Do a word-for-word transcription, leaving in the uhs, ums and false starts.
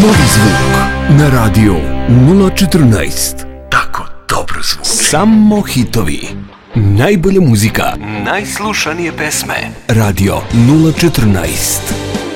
Novi zvuk na radio nula četrnaest. Tako dobro zvuči. Samo hitovi. Najbolja muzika. Najslušanije pesme. Radio nula četrnaest.